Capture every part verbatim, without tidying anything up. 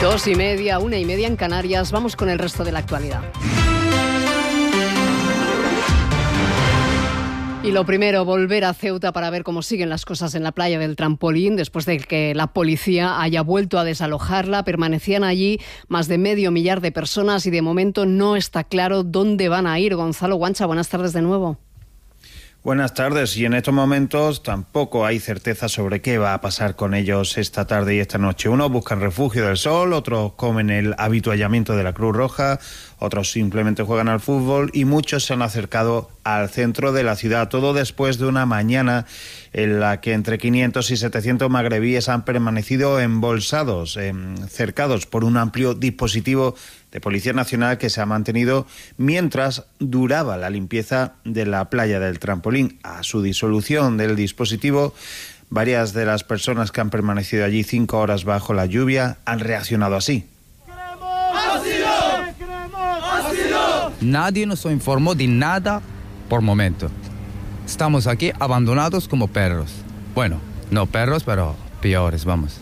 Dos y media, una y media en Canarias. Vamos con el resto de la actualidad. Y lo primero, volver a Ceuta para ver cómo siguen las cosas en la playa del Trampolín después de que la policía haya vuelto a desalojarla. Permanecían allí más de medio millar de personas y de momento no está claro dónde van a ir. Gonzalo Guancha, buenas tardes de nuevo. Buenas tardes, y en estos momentos tampoco hay certeza sobre qué va a pasar con ellos esta tarde y esta noche. Unos buscan refugio del sol, otros comen el habituallamiento de la Cruz Roja, otros simplemente juegan al fútbol y muchos se han acercado al centro de la ciudad. Todo después de una mañana en la que entre quinientos y setecientos magrebíes han permanecido embolsados, eh, cercados por un amplio dispositivo de Policía Nacional que se ha mantenido mientras duraba la limpieza de la playa del Trampolín. A su disolución del dispositivo, varias de las personas que han permanecido allí cinco horas bajo la lluvia han reaccionado así. Nadie nos informó de nada por momento. Estamos aquí abandonados como perros. Bueno, no perros, pero peores, vamos.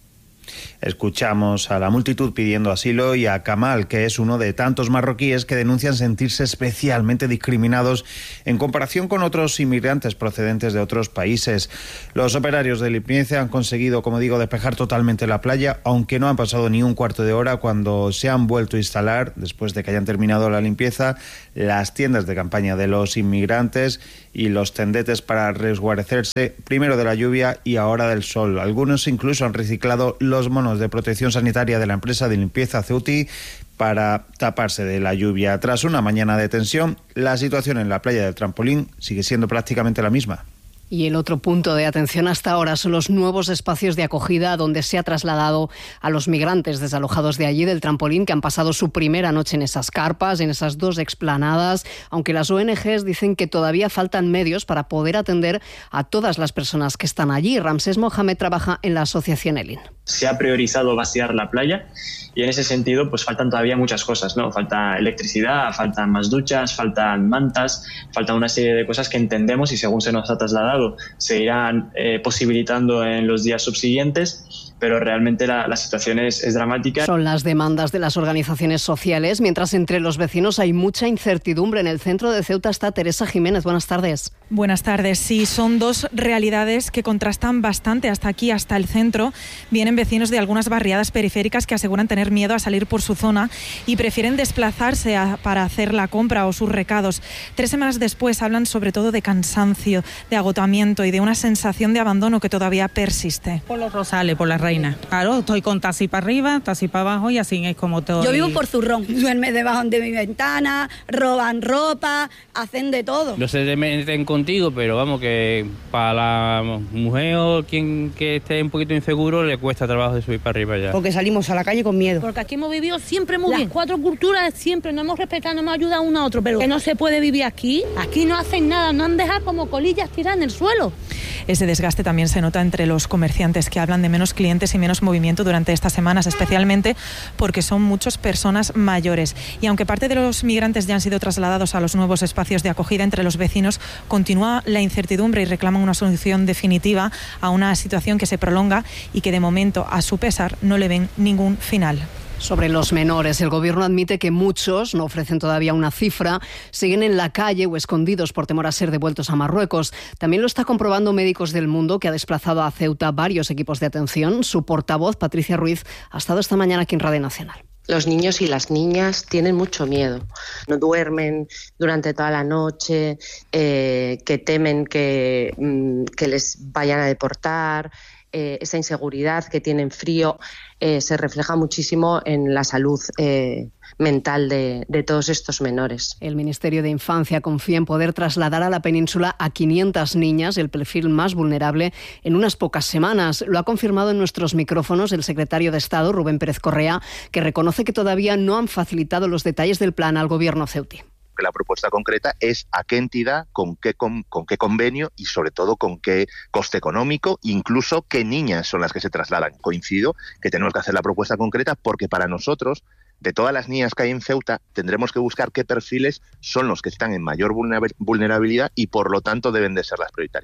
Escuchamos a la multitud pidiendo asilo y a Kamal, que es uno de tantos marroquíes que denuncian sentirse especialmente discriminados en comparación con otros inmigrantes procedentes de otros países. Los operarios de limpieza han conseguido, como digo, despejar totalmente la playa, aunque no han pasado ni un cuarto de hora cuando se han vuelto a instalar, después de que hayan terminado la limpieza, las tiendas de campaña de los inmigrantes y los tendetes para resguardecerse primero de la lluvia y ahora del sol. Algunos incluso han reciclado los monos de protección sanitaria de la empresa de limpieza Ceuti para taparse de la lluvia. Tras una mañana de tensión, la situación en la playa del Trampolín sigue siendo prácticamente la misma. Y el otro punto de atención hasta ahora son los nuevos espacios de acogida donde se ha trasladado a los migrantes desalojados de allí del Trampolín, que han pasado su primera noche en esas carpas, en esas dos explanadas, aunque las O N Ges dicen que todavía faltan medios para poder atender a todas las personas que están allí. Ramsés Mohamed trabaja en la asociación Elin. Se ha priorizado vaciar la playa y en ese sentido pues faltan todavía muchas cosas, ¿no? Falta electricidad, faltan más duchas, faltan mantas, falta una serie de cosas que entendemos y según se nos ha trasladado se irán eh, posibilitando en los días subsiguientes, pero realmente la, la situación es, es dramática. Son las demandas de las organizaciones sociales, mientras entre los vecinos hay mucha incertidumbre. En el centro de Ceuta está Teresa Jiménez. Buenas tardes. Buenas tardes. Sí, son dos realidades que contrastan bastante. Hasta aquí, hasta el centro, vienen vecinos de algunas barriadas periféricas que aseguran tener miedo a salir por su zona y prefieren desplazarse a, para hacer la compra o sus recados. Tres semanas después hablan sobre todo de cansancio, de agotamiento y de una sensación de abandono que todavía persiste. Por los Rosales, por la Reina. Claro, estoy con taxi para arriba, taxi para abajo y así es como todo. Yo vivo por Zurrón, duerme debajo de mi ventana, roban ropa, hacen de todo. No se meten contigo, pero vamos, que para la mujer o quien que esté un poquito inseguro le cuesta trabajo de subir para arriba ya. Porque salimos a la calle con miedo. Porque aquí hemos vivido siempre muy Las bien. Cuatro culturas siempre nos hemos respetado, nos hemos ayudado uno a otro, pero que no se puede vivir aquí. Aquí no hacen nada, no han dejado como colillas tiradas en el suelo. Ese desgaste también se nota entre los comerciantes, que hablan de menos clientes y menos movimiento durante estas semanas, especialmente porque son muchas personas mayores. Y aunque parte de los migrantes ya han sido trasladados a los nuevos espacios de acogida, entre los vecinos continúa la incertidumbre y reclaman una solución definitiva a una situación que se prolonga y que de momento, a su pesar, no le ven ningún final. Sobre los menores, el Gobierno admite que muchos, no ofrecen todavía una cifra, siguen en la calle o escondidos por temor a ser devueltos a Marruecos. También lo está comprobando Médicos del Mundo, que ha desplazado a Ceuta varios equipos de atención. Su portavoz, Patricia Ruiz, ha estado esta mañana aquí en Radio Nacional. Los niños y las niñas tienen mucho miedo, no duermen durante toda la noche, eh, que temen que, mm, que les vayan a deportar. Eh, esa inseguridad, que tienen frío, eh, se refleja muchísimo en la salud eh, mental de, de todos estos menores. El Ministerio de Infancia confía en poder trasladar a la península a quinientas niñas, el perfil más vulnerable, en unas pocas semanas. Lo ha confirmado en nuestros micrófonos el secretario de Estado, Rubén Pérez Correa, que reconoce que todavía no han facilitado los detalles del plan al gobierno ceutí. Que la propuesta concreta es a qué entidad, con qué, con, con qué convenio y sobre todo con qué coste económico, incluso qué niñas son las que se trasladan. Coincido que tenemos que hacer la propuesta concreta porque para nosotros, de todas las niñas que hay en Ceuta, tendremos que buscar qué perfiles son los que están en mayor vulnerabilidad y por lo tanto deben de ser las prioritarias.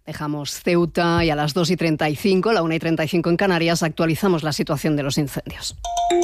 Dejamos Ceuta y a las dos y treinta y cinco, la una y treinta y cinco en Canarias, actualizamos la situación de los incendios.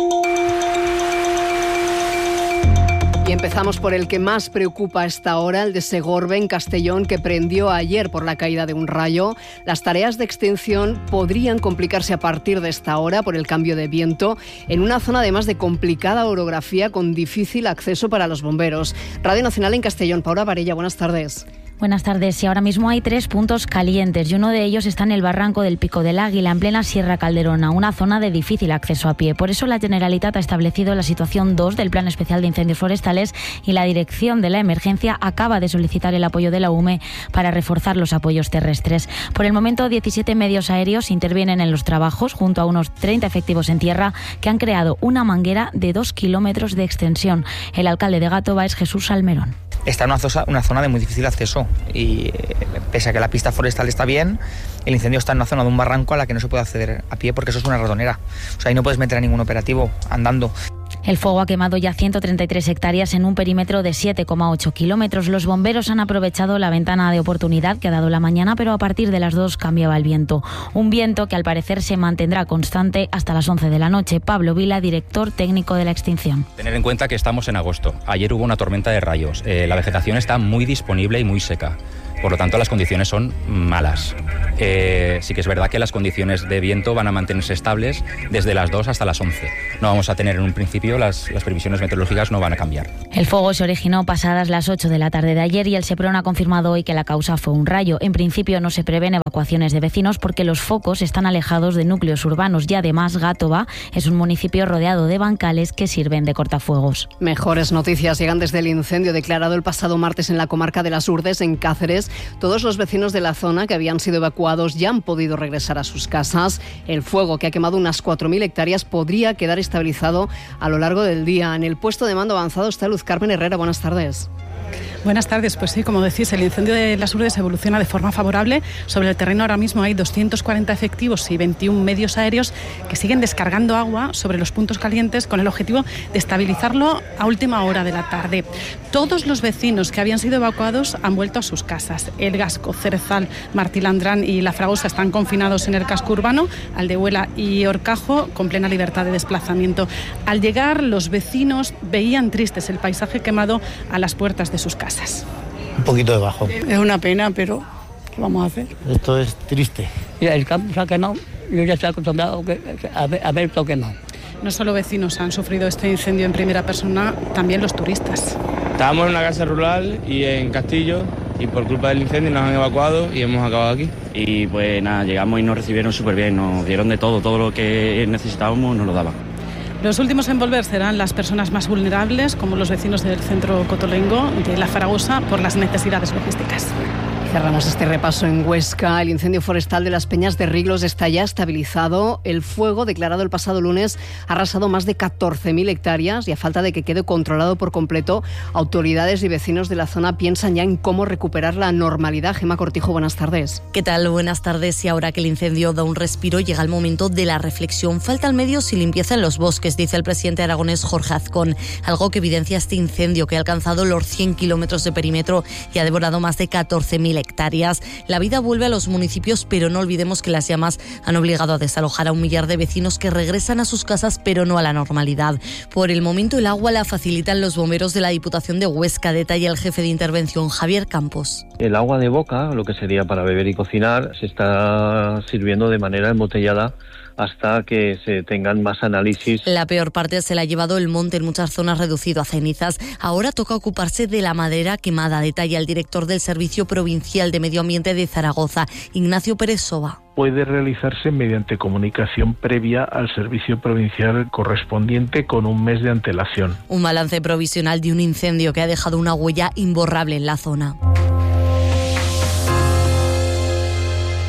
Y empezamos por el que más preocupa a esta hora, el de Segorbe, en Castellón, que prendió ayer por la caída de un rayo. Las tareas de extinción podrían complicarse a partir de esta hora por el cambio de viento, en una zona además de complicada orografía con difícil acceso para los bomberos. Radio Nacional en Castellón, Paula Varella, buenas tardes. Buenas tardes. Y ahora mismo hay tres puntos calientes y uno de ellos está en el barranco del Pico del Águila, en plena Sierra Calderona, una zona de difícil acceso a pie. Por eso la Generalitat ha establecido la situación dos del Plan Especial de Incendios Forestales y la Dirección de la Emergencia acaba de solicitar el apoyo de la U M E para reforzar los apoyos terrestres. Por el momento, diecisiete medios aéreos intervienen en los trabajos junto a unos treinta efectivos en tierra que han creado una manguera de dos kilómetros de extensión. El alcalde de Gátova es Jesús Salmerón. Está en una zona, una zona de muy difícil acceso y eh, pese a que la pista forestal está bien, el incendio está en una zona de un barranco a la que no se puede acceder a pie porque eso es una ratonera. O sea, ahí no puedes meter a ningún operativo andando. El fuego ha quemado ya ciento treinta y tres hectáreas en un perímetro de siete coma ocho kilómetros. Los bomberos han aprovechado la ventana de oportunidad que ha dado la mañana, pero a partir de las dos cambiaba el viento. Un viento que al parecer se mantendrá constante hasta las once de la noche. Pablo Vila, director técnico de la extinción. Tener en cuenta que estamos en agosto. Ayer hubo una tormenta de rayos. Eh, la vegetación está muy disponible y muy seca. Por lo tanto, las condiciones son malas. Eh, sí que es verdad que las condiciones de viento van a mantenerse estables desde las dos hasta las once. No vamos a tener en un principio, las, las previsiones meteorológicas no van a cambiar. El fuego se originó pasadas las ocho de la tarde de ayer y el SEPRON ha confirmado hoy que la causa fue un rayo. En principio no se prevén evacuaciones de vecinos porque los focos están alejados de núcleos urbanos y además Gátova es un municipio rodeado de bancales que sirven de cortafuegos. Mejores noticias llegan desde el incendio declarado el pasado martes en la comarca de Las Urdes, en Cáceres. Todos los vecinos de la zona que habían sido evacuados ya han podido regresar a sus casas. El fuego, que ha quemado unas cuatro mil hectáreas, podría quedar estabilizado a lo largo del día. En el puesto de mando avanzado está Luz Carmen Herrera. Buenas tardes. Buenas tardes. Pues sí, como decís, el incendio de Las Urdes evoluciona de forma favorable. Sobre el terreno ahora mismo hay doscientos cuarenta efectivos y veintiún medios aéreos que siguen descargando agua sobre los puntos calientes con el objetivo de estabilizarlo a última hora de la tarde. Todos los vecinos que habían sido evacuados han vuelto a sus casas. El Gasco, Cerezal, Martilandrán y La Fragosa están confinados en el casco urbano, Aldehuela y Horcajo con plena libertad de desplazamiento. Al llegar, los vecinos veían tristes el paisaje quemado a las puertas de sus casas. Un poquito de bajo. Es una pena, pero ¿qué vamos a hacer? Esto es triste. Mira, el campo se ha quemado, yo ya estoy acostumbrado a ver, a ver todo quemado. No solo vecinos han sufrido este incendio en primera persona, también los turistas. Estábamos en una casa rural y en Castillo y por culpa del incendio nos han evacuado y hemos acabado aquí. Y pues nada, llegamos y nos recibieron súper bien, nos dieron de todo, todo lo que necesitábamos nos lo daban. Los últimos en volver serán las personas más vulnerables, como los vecinos del centro Cotolengo de La Fragosa, por las necesidades logísticas. Cerramos este repaso en Huesca. El incendio forestal de las Peñas de Riglos está ya estabilizado. El fuego, declarado el pasado lunes, ha arrasado más de catorce mil hectáreas y a falta de que quede controlado por completo, autoridades y vecinos de la zona piensan ya en cómo recuperar la normalidad. Gemma Cortijo, buenas tardes. ¿Qué tal? Buenas tardes. Y ahora que el incendio da un respiro, llega el momento de la reflexión. Faltan medios y limpieza en los bosques, dice el presidente aragonés Jorge Azcón, algo que evidencia este incendio que ha alcanzado los cien kilómetros de perímetro y ha devorado más de catorce mil hectáreas. La vida vuelve a los municipios, pero no olvidemos que las llamas han obligado a desalojar a un millar de vecinos que regresan a sus casas, pero no a la normalidad. Por el momento, el agua la facilitan los bomberos de la Diputación de Huesca, detalla el jefe de intervención, Javier Campos. El agua de boca, lo que sería para beber y cocinar, se está sirviendo de manera embotellada hasta que se tengan más análisis. La peor parte se la ha llevado el monte, en muchas zonas reducido a cenizas. Ahora toca ocuparse de la madera quemada, detalla el director del Servicio Provincial de Medio Ambiente de Zaragoza, Ignacio Pérez Soba. Puede realizarse mediante comunicación previa al servicio provincial correspondiente con un mes de antelación. Un balance provisional de un incendio que ha dejado una huella imborrable en la zona.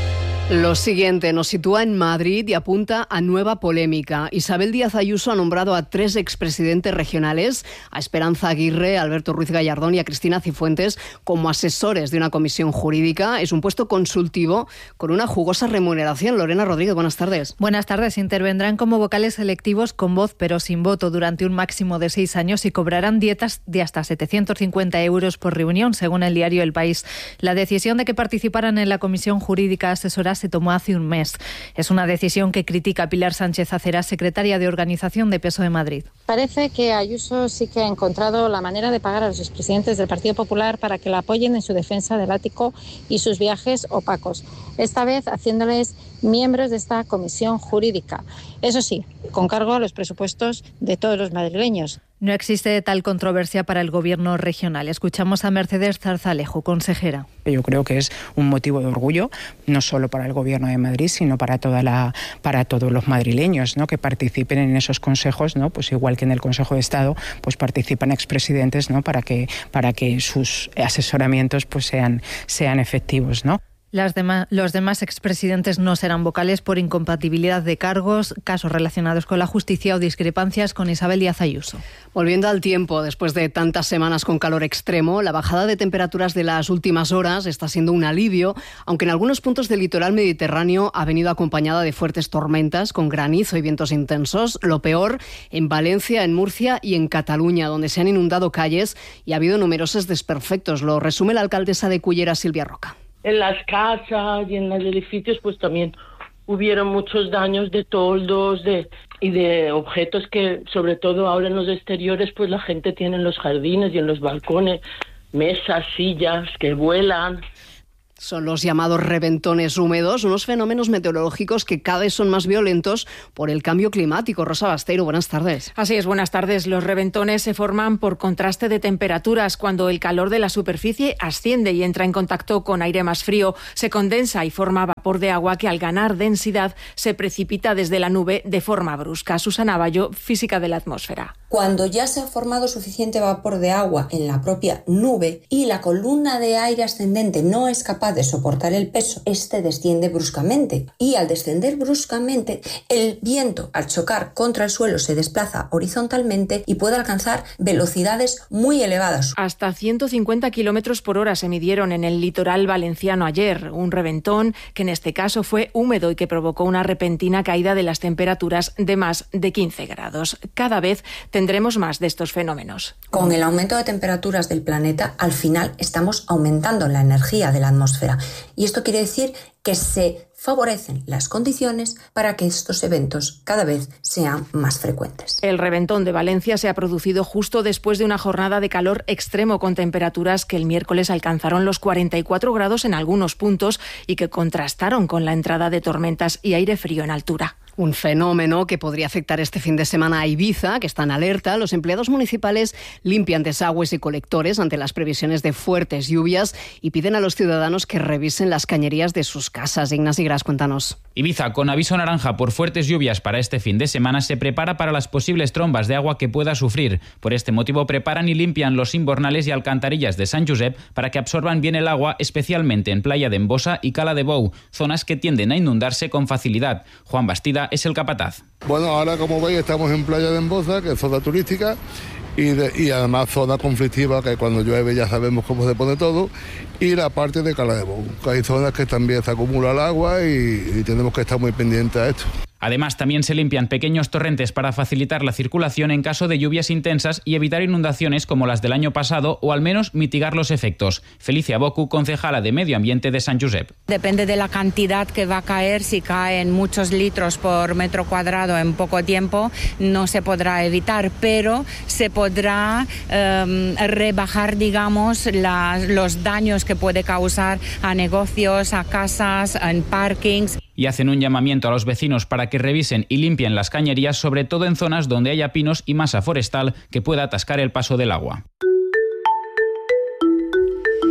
Lo siguiente nos sitúa en Madrid y apunta a nueva polémica. Isabel Díaz Ayuso ha nombrado a tres expresidentes regionales, a Esperanza Aguirre, a Alberto Ruiz Gallardón y a Cristina Cifuentes, como asesores de una comisión jurídica. Es un puesto consultivo con una jugosa remuneración. Lorena Rodríguez, buenas tardes. Buenas tardes. Intervendrán como vocales electivos con voz pero sin voto durante un máximo de seis años y cobrarán dietas de hasta setecientos cincuenta euros por reunión, según el diario El País. La decisión de que participaran en la comisión jurídica asesora se tomó hace un mes. Es una decisión que critica Pilar Sánchez Acera, secretaria de Organización de P S O E Madrid. Parece que Ayuso sí que ha encontrado la manera de pagar a los expresidentes del Partido Popular para que la apoyen en su defensa del ático y sus viajes opacos, esta vez haciéndoles miembros de esta comisión jurídica. Eso sí, con cargo a los presupuestos de todos los madrileños. No existe tal controversia para el gobierno regional. Escuchamos a Mercedes Zarzalejo, consejera. Yo creo que es un motivo de orgullo, no solo para el gobierno de Madrid, sino para toda la, para todos los madrileños, ¿no?, que participen en esos consejos, ¿no?, pues igual que en el Consejo de Estado, pues participan expresidentes, ¿no?, para que, para que sus asesoramientos pues sean, sean efectivos, ¿no? Las demás, los demás expresidentes no serán vocales por incompatibilidad de cargos, casos relacionados con la justicia o discrepancias con Isabel Díaz Ayuso. Volviendo al tiempo, después de tantas semanas con calor extremo, la bajada de temperaturas de las últimas horas está siendo un alivio, aunque en algunos puntos del litoral mediterráneo ha venido acompañada de fuertes tormentas con granizo y vientos intensos. Lo peor en Valencia, en Murcia y en Cataluña, donde se han inundado calles y ha habido numerosos desperfectos. Lo resume la alcaldesa de Cullera, Silvia Roca. En las casas y en los edificios pues también hubieron muchos daños de toldos de, y de objetos que sobre todo ahora en los exteriores pues la gente tiene en los jardines y en los balcones, mesas, sillas que vuelan. Son los llamados reventones húmedos, unos fenómenos meteorológicos que cada vez son más violentos por el cambio climático. Rosa Basteiro, buenas tardes. Así es, buenas tardes. Los reventones se forman por contraste de temperaturas. Cuando el calor de la superficie asciende y entra en contacto con aire más frío, se condensa y forma vapor de agua que al ganar densidad se precipita desde la nube de forma brusca. Susana Bayo, física de la atmósfera. Cuando ya se ha formado suficiente vapor de agua en la propia nube y la columna de aire ascendente no es capaz de soportar el peso, este desciende bruscamente y al descender bruscamente el viento al chocar contra el suelo se desplaza horizontalmente y puede alcanzar velocidades muy elevadas. Hasta ciento cincuenta kilómetros por hora se midieron en el litoral valenciano ayer, un reventón que en este caso fue húmedo y que provocó una repentina caída de las temperaturas de más de quince grados. Cada vez tendremos más de estos fenómenos. Con el aumento de temperaturas del planeta, al final estamos aumentando la energía de la atmósfera. Y esto quiere decir que se favorecen las condiciones para que estos eventos cada vez sean más frecuentes. El reventón de Valencia se ha producido justo después de una jornada de calor extremo con temperaturas que el miércoles alcanzaron los cuarenta y cuatro grados en algunos puntos y que contrastaron con la entrada de tormentas y aire frío en altura. Un fenómeno que podría afectar este fin de semana a Ibiza, que está en alerta. Los empleados municipales limpian desagües y colectores ante las previsiones de fuertes lluvias y piden a los ciudadanos que revisen las cañerías de sus casas. Ignasi Gras, cuéntanos. Ibiza, con aviso naranja por fuertes lluvias para este fin de semana, se prepara para las posibles trombas de agua que pueda sufrir. Por este motivo preparan y limpian los invernales y alcantarillas de Sant Josep para que absorban bien el agua, especialmente en Playa de Embosa y Cala de Bou, zonas que tienden a inundarse con facilidad. Juan Bastida es el capataz. Bueno, ahora como veis estamos en Playa de Embosa, que es zona turística, y, de, y además zona conflictiva, que cuando llueve ya sabemos cómo se pone todo, y la parte de Cala de Bou, que hay zonas que también se acumula el agua y, y tenemos que estar muy pendientes a esto. Además, también se limpian pequeños torrentes para facilitar la circulación en caso de lluvias intensas y evitar inundaciones como las del año pasado o al menos mitigar los efectos. Felicia Bocu, concejala de Medio Ambiente de Sant Josep. Depende de la cantidad que va a caer, si caen muchos litros por metro cuadrado en poco tiempo, no se podrá evitar, pero se podrá eh, rebajar, digamos, la, los daños que puede causar a negocios, a casas, en parkings. Y hacen un llamamiento a los vecinos para que revisen y limpien las cañerías, sobre todo en zonas donde haya pinos y masa forestal que pueda atascar el paso del agua.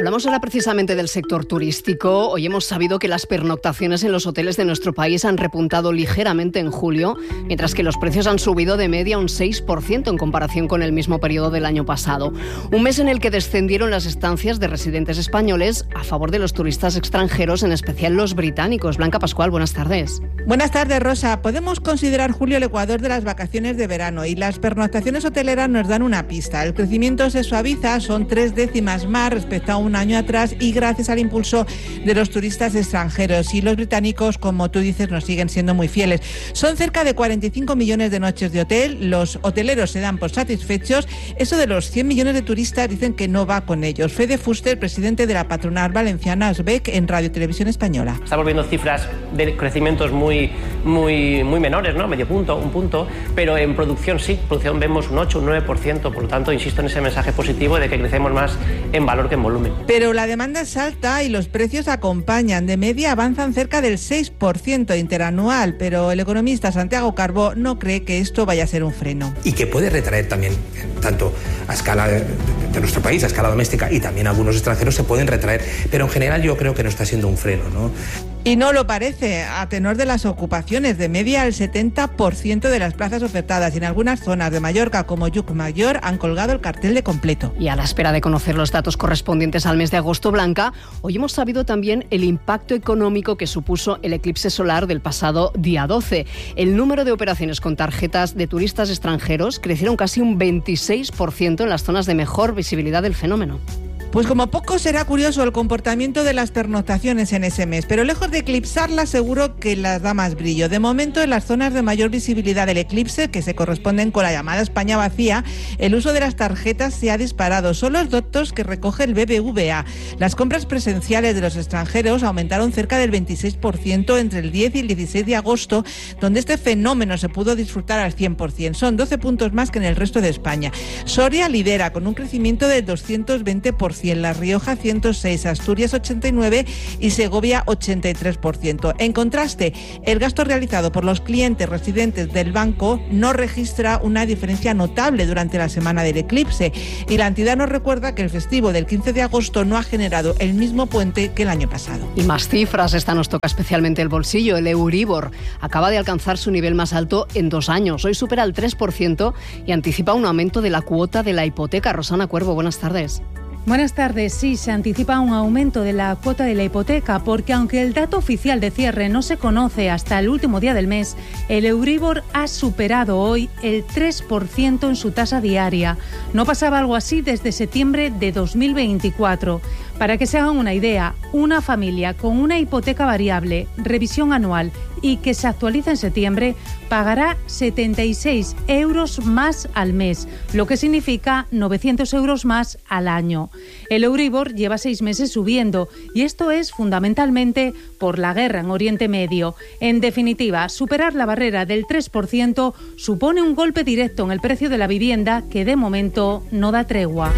Hablamos ahora precisamente del sector turístico. Hoy hemos sabido que las pernoctaciones en los hoteles de nuestro país han repuntado ligeramente en julio, mientras que los precios han subido de media un seis por ciento en comparación con el mismo periodo del año pasado. Un mes en el que descendieron las estancias de residentes españoles a favor de los turistas extranjeros, en especial los británicos. Blanca Pascual, buenas tardes. Buenas tardes, Rosa. Podemos considerar julio el ecuador de las vacaciones de verano y las pernoctaciones hoteleras nos dan una pista. El crecimiento se suaviza, son tres décimas más respecto a un año atrás y gracias al impulso de los turistas extranjeros. Y los británicos, como tú dices, nos siguen siendo muy fieles. Son cerca de cuarenta y cinco millones de noches de hotel. Los hoteleros se dan por satisfechos. Eso de los cien millones de turistas dicen que no va con ellos. Fede Fuster, presidente de la patronal valenciana ASBEC, en Radio Televisión Española. Estamos viendo cifras de crecimientos muy, muy, muy menores, ¿no? Medio punto, un punto, pero en producción sí. En producción vemos un ocho, un nueve por ciento. Por lo tanto, insisto en ese mensaje positivo de que crecemos más en valor que en volumen. Pero la demanda es alta y los precios acompañan. De media avanzan cerca del seis por ciento interanual, pero el economista Santiago Carbó no cree que esto vaya a ser un freno. Y que puede retraer también, tanto a escala de, de nuestro país, a escala doméstica, y también algunos extranjeros se pueden retraer, pero en general yo creo que no está siendo un freno, ¿no? Y no lo parece, a tenor de las ocupaciones. De media, el setenta por ciento de las plazas ofertadas y en algunas zonas de Mallorca, como Llucmajor, han colgado el cartel de completo. Y a la espera de conocer los datos correspondientes al mes de agosto, Blanca, hoy hemos sabido también el impacto económico que supuso el eclipse solar del pasado día doce. El número de operaciones con tarjetas de turistas extranjeros crecieron casi un veintiséis por ciento en las zonas de mejor visibilidad del fenómeno. Pues como poco será curioso el comportamiento de las pernoctaciones en ese mes, pero lejos de eclipsarlas seguro que las da más brillo. De momento, en las zonas de mayor visibilidad del eclipse, que se corresponden con la llamada España vacía, el uso de las tarjetas se ha disparado. Son los datos que recoge el B B V A. Las compras presenciales de los extranjeros aumentaron cerca del veintiséis por ciento entre el diez y el dieciséis de agosto, donde este fenómeno se pudo disfrutar al cien por ciento. Son doce puntos más que en el resto de España. Soria lidera con un crecimiento del doscientos veinte por ciento. En La Rioja ciento seis, Asturias ochenta y nueve y Segovia ochenta y tres por ciento. En contraste, el gasto realizado por los clientes residentes del banco no registra una diferencia notable durante la semana del eclipse y la entidad nos recuerda que el festivo del quince de agosto no ha generado el mismo puente que el año pasado. Y más cifras, esta nos toca especialmente el bolsillo. El Euribor acaba de alcanzar su nivel más alto en dos años. Hoy supera el tres por ciento y anticipa un aumento de la cuota de la hipoteca. Rosana Cuervo, buenas tardes. Buenas tardes. Sí, se anticipa un aumento de la cuota de la hipoteca porque aunque el dato oficial de cierre no se conoce hasta el último día del mes, el Euribor ha superado hoy el tres por ciento en su tasa diaria. No pasaba algo así desde septiembre de dos mil veinticuatro. Para que se hagan una idea, una familia con una hipoteca variable, revisión anual y que se actualiza en septiembre, pagará setenta y seis euros más al mes, lo que significa novecientos euros más al año. El Euribor lleva seis meses subiendo y esto es fundamentalmente por la guerra en Oriente Medio. En definitiva, superar la barrera del tres por ciento supone un golpe directo en el precio de la vivienda que de momento no da tregua.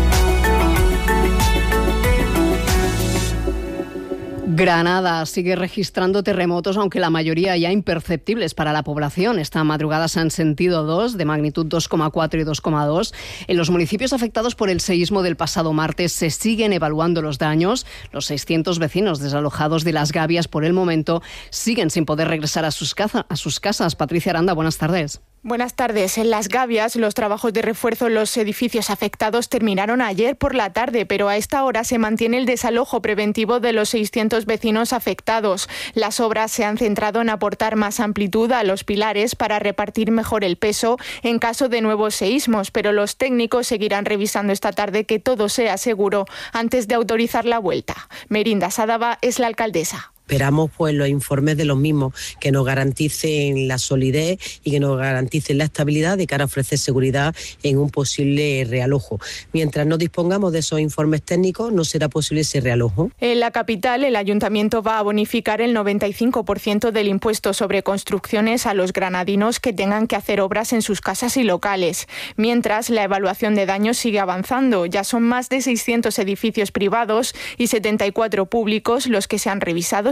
Granada sigue registrando terremotos, aunque la mayoría ya imperceptibles para la población. Esta madrugada se han sentido dos, de magnitud dos coma cuatro y dos coma dos. En los municipios afectados por el seísmo del pasado martes se siguen evaluando los daños. Los seiscientos vecinos desalojados de Las Gavias por el momento siguen sin poder regresar a sus, caza, a sus casas. Patricia Aranda, buenas tardes. Buenas tardes. En Las Gavias, los trabajos de refuerzo en los edificios afectados terminaron ayer por la tarde, pero a esta hora se mantiene el desalojo preventivo de los seiscientos vecinos afectados. Las obras se han centrado en aportar más amplitud a los pilares para repartir mejor el peso en caso de nuevos seísmos, pero los técnicos seguirán revisando esta tarde que todo sea seguro antes de autorizar la vuelta. Merinda Sádava es la alcaldesa. Esperamos pues los informes de los mismos que nos garanticen la solidez y que nos garanticen la estabilidad de cara a ofrecer seguridad en un posible realojo. Mientras no dispongamos de esos informes técnicos, no será posible ese realojo. En la capital, el ayuntamiento va a bonificar el noventa y cinco por ciento del impuesto sobre construcciones a los granadinos que tengan que hacer obras en sus casas y locales. Mientras, la evaluación de daños sigue avanzando. Ya son más de seiscientos edificios privados y setenta y cuatro públicos los que se han revisado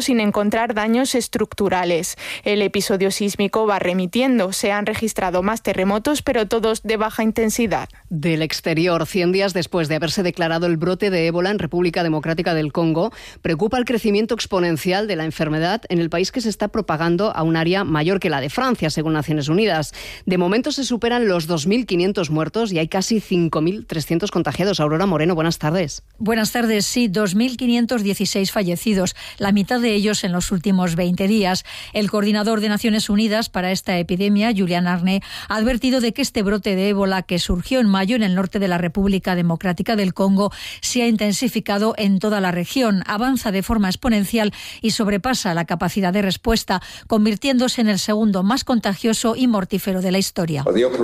sin encontrar daños estructurales. El episodio sísmico va remitiendo. Se han registrado más terremotos, pero todos de baja intensidad. Del exterior, cien días después de haberse declarado el brote de ébola en República Democrática del Congo, preocupa el crecimiento exponencial de la enfermedad en el país, que se está propagando a un área mayor que la de Francia, según Naciones Unidas. De momento se superan los dos mil quinientos muertos y hay casi cinco mil trescientos contagiados. Aurora Moreno, buenas tardes. Buenas tardes. Sí, dos mil quinientos dieciséis fallecidos, la mitad de ellos en los últimos veinte días. El coordinador de Naciones Unidas para esta epidemia, Julian Arne, ha advertido de que este brote de ébola, que surgió en mayo en el norte de la República Democrática del Congo, se ha intensificado en toda la región, avanza de forma exponencial y sobrepasa la capacidad de respuesta, convirtiéndose en el segundo más contagioso y mortífero de la historia.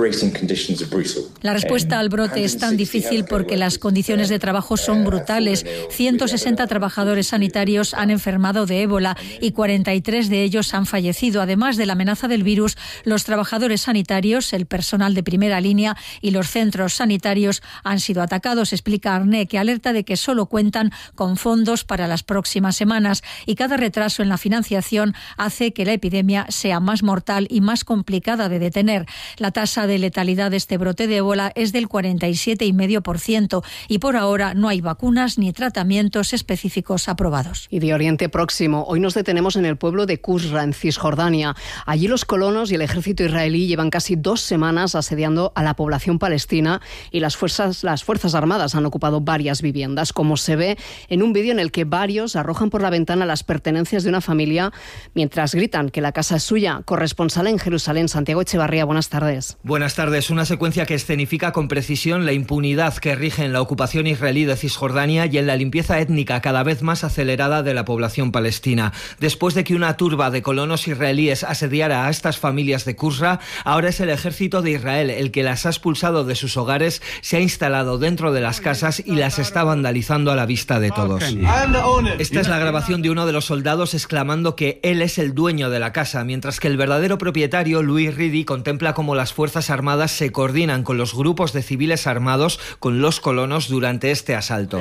La respuesta al brote es tan difícil porque las condiciones de trabajo son brutales. ciento sesenta trabajadores sanitarios han enfermado de ébola y cuarenta y tres de ellos han fallecido. Además de la amenaza del virus, los trabajadores sanitarios, el personal de primera línea y los centros sanitarios han sido atacados. Explica Arne, que alerta de que solo cuentan con fondos para las próximas semanas y cada retraso en la financiación hace que la epidemia sea más mortal y más complicada de detener. La tasa de letalidad de este brote de ébola es del cuarenta y siete coma cinco por ciento y por ahora no hay vacunas ni tratamientos específicos aprobados. Y de Oriente Próximo, hoy nos detenemos en el pueblo de Qusra, en Cisjordania. Allí los colonos y el ejército israelí llevan casi dos semanas asediando a la población palestina y las fuerzas, las fuerzas armadas han ocupado varias viviendas, como se ve en un vídeo en el que varios arrojan por la ventana las pertenencias de una familia mientras gritan que la casa es suya. Corresponsal en Jerusalén, Santiago Echevarría, buenas tardes. Buenas tardes. Una secuencia que escenifica con precisión la impunidad que rige en la ocupación israelí de Cisjordania y en la limpieza étnica cada vez más acelerada de la población palestina. Después de que una turba de colonos israelíes asediara a estas familias de Qusra, ahora es el ejército de Israel el que las ha expulsado de sus hogares, se ha instalado dentro de las casas y las está vandalizando a la vista de todos. Esta es la grabación de uno de los soldados exclamando que él es el dueño de la casa, mientras que el verdadero propietario, Louis Ridi, contempla cómo las fuerzas armadas se coordinan con los grupos de civiles armados con los colonos durante este asalto.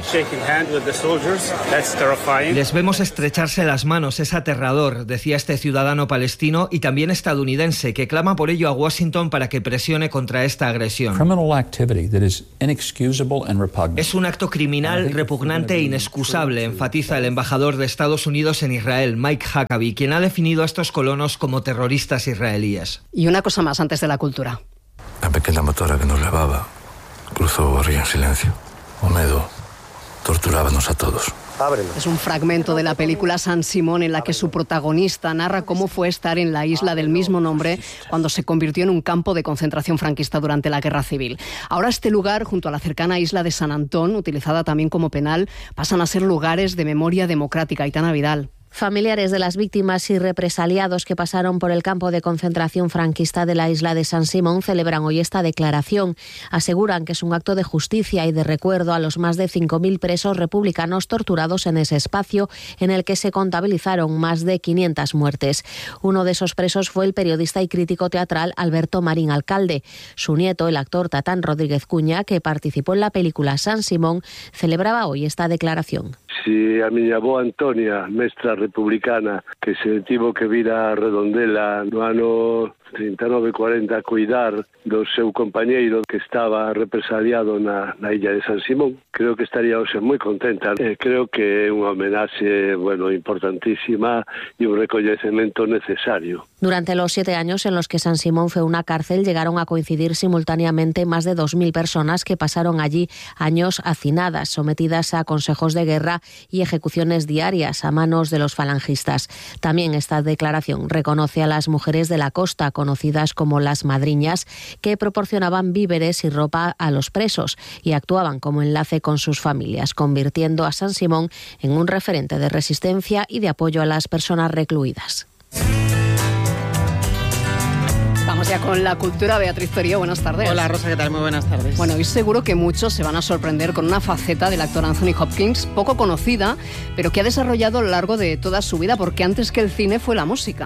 Les vemos estrecharse las manos, es aterrador, decía este ciudadano palestino y también estadounidense, que clama por ello a Washington para que presione contra esta agresión. Es un acto criminal repugnante e inexcusable, enfatiza el embajador de Estados Unidos en Israel, Mike Huckabee, quien ha definido a estos colonos como terroristas israelíes. Y una cosa más antes de la cultura. La pequeña motora que nos levaba cruzó o río en silencio. O medo torturábanos a todos. Es un fragmento de la película San Simón en la que su protagonista narra cómo fue estar en la isla del mismo nombre cuando se convirtió en un campo de concentración franquista durante la Guerra Civil. Ahora este lugar, junto a la cercana isla de San Antón, utilizada también como penal, pasan a ser lugares de memoria democrática. Aitana Vidal. Familiares de las víctimas y represaliados que pasaron por el campo de concentración franquista de la isla de San Simón celebran hoy esta declaración. Aseguran que es un acto de justicia y de recuerdo a los más de cinco mil presos republicanos torturados en ese espacio, en el que se contabilizaron más de quinientas muertes. Uno de esos presos fue el periodista y crítico teatral Alberto Marín Alcalde. Su nieto, el actor Tatán Rodríguez Cuña, que participó en la película San Simón, celebraba hoy esta declaración. Si a miña avó Antonia, mestra republicana, que se tivo que vir a Redondela no ano trinta e nove cuarenta a cuidar do seu compañeiro que estaba represaliado na, na illa de San Simón, creo que estaría hoxe moi contenta. Eh, creo que é unha homenaxe, bueno, importantísima e un recoñecemento necesario. Durante los siete años en los que San Simón fue una cárcel, llegaron a coincidir simultáneamente más de dos mil personas que pasaron allí años hacinadas, sometidas a consejos de guerra y ejecuciones diarias a manos de los falangistas. También esta declaración reconoce a las mujeres de la costa, conocidas como las madriñas, que proporcionaban víveres y ropa a los presos y actuaban como enlace con sus familias, convirtiendo a San Simón en un referente de resistencia y de apoyo a las personas recluidas. Vamos ya con la cultura. Beatriz Torío, buenas tardes. Hola Rosa, ¿qué tal? Muy buenas tardes. Bueno, hoy seguro que muchos se van a sorprender con una faceta del actor Anthony Hopkins, poco conocida, pero que ha desarrollado a lo largo de toda su vida, porque antes que el cine fue la música.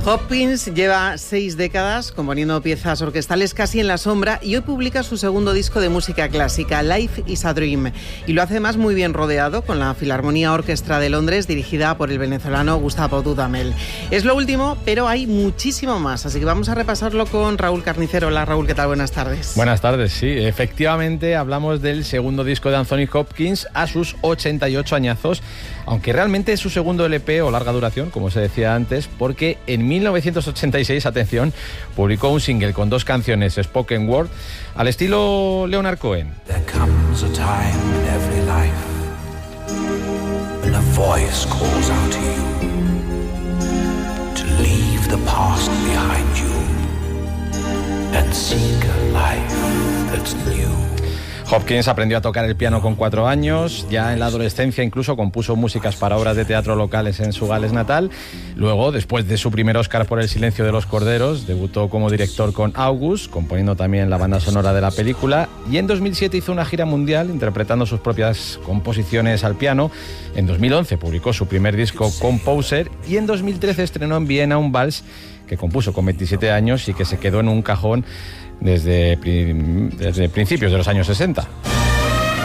Hopkins lleva seis décadas componiendo piezas orquestales casi en la sombra y hoy publica su segundo disco de música clásica, Life is a Dream. Y lo hace más muy bien rodeado con la Filarmonía Orquestra de Londres, dirigida por el venezolano Gustavo Dudamel. Es lo último, pero hay muchísimo más, así que vamos a repasarlo con Raúl Carnicero. Hola Raúl, ¿qué tal? Buenas tardes. Buenas tardes, sí, efectivamente hablamos del segundo disco de Anthony Hopkins a sus ochenta y ocho añazos, aunque realmente es su segundo L P o larga duración, como se decía antes, porque en mil novecientos ochenta y seis, atención, publicó un single con dos canciones, Spoken Word, al estilo Leonard Cohen. There comes a time in every life when a voice calls out to you to leave the past behind you and seek a life that's new. Hopkins aprendió a tocar el piano con cuatro años, ya en la adolescencia incluso compuso músicas para obras de teatro locales en su Gales natal. Luego, después de su primer Oscar por El silencio de los corderos, debutó como director con August, componiendo también la banda sonora de la película, y en dos mil siete hizo una gira mundial interpretando sus propias composiciones al piano. En dos mil once publicó su primer disco Composer y en dos mil trece estrenó en Viena un vals que compuso con veintisiete años y que se quedó en un cajón desde, desde principios de los años sesenta.